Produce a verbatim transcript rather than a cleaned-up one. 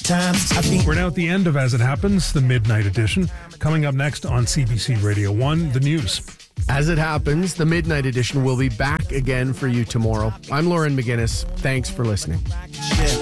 Times I think We're now at the end of As It Happens, the Midnight Edition. Coming up next on C B C Radio one, the news. As It Happens, the Midnight Edition will be back again for you tomorrow. I'm Lauren McGinnis. Thanks for listening. yeah.